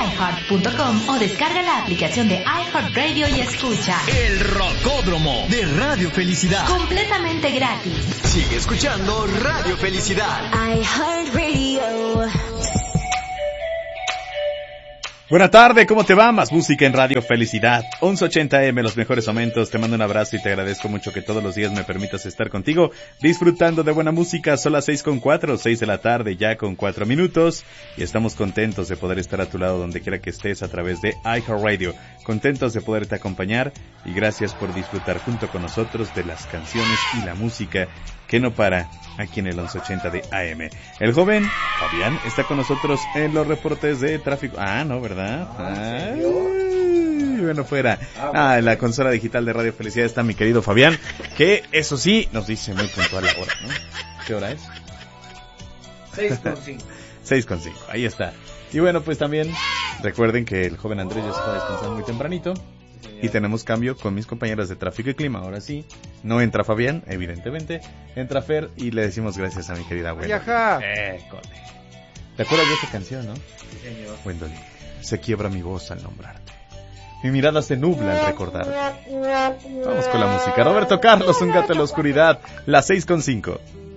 iHeart.com o descarga la aplicación de iHeartRadio y escucha El Rocódromo de Radio Felicidad. completamente gratis. Sigue escuchando Radio Felicidad. iHeartRadio. Buena tarde, ¿cómo te va? Más música en Radio Felicidad. 1180 AM, los mejores momentos. Te mando un abrazo y te agradezco mucho que todos los días me permitas estar contigo, disfrutando de buena música. Son las 6:04, 6 de la tarde, ya con 4 minutos. Y estamos contentos de poder estar a tu lado donde quiera que estés a través de iHeartRadio. Contentos de poderte acompañar y gracias por disfrutar junto con nosotros de las canciones y la música que no para aquí en el 1180 de AM. El joven Fabián está con nosotros en los reportes de tráfico. Ah, no, ¿verdad? Bueno, fuera. En la consola digital de Radio Felicidad está mi querido Fabián, que eso sí, nos dice muy puntual la hora, ¿no? ¿Qué hora es? 6:05. 6:05, ahí está. Y bueno, pues también recuerden que el joven Andrés ya se está descansando muy tempranito. Y tenemos cambio con mis compañeras de tráfico y clima. Ahora sí, no entra Fabián, evidentemente. Entra Fer y le decimos gracias a mi querida abuela. Cole. ¿Te acuerdas de esa canción, no? Sí, señor. Wendolin, se quiebra mi voz al nombrarte. Mi mirada se nubla al recordarte. Vamos con la música. Roberto Carlos, Un gato en la oscuridad. Las 6:05.